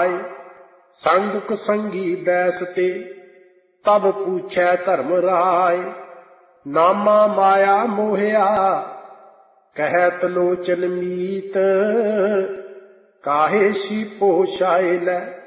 आए। संग कुसंगी बैस ते तब पूछै धर्म राय। नामा माया मोहिया कहत लोचन मीत, काहे सी पोशाए लै।